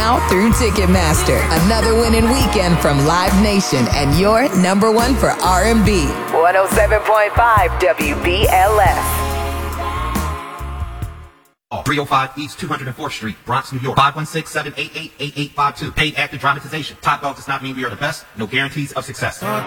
now through Ticketmaster. Another winning weekend from Live Nation and your number one for R&B. 107.5 WBLS. 305 East 204th Street, Bronx, New York. 516-788-8852. Paid active dramatization. Top dog does not mean we are the best. No guarantees of success.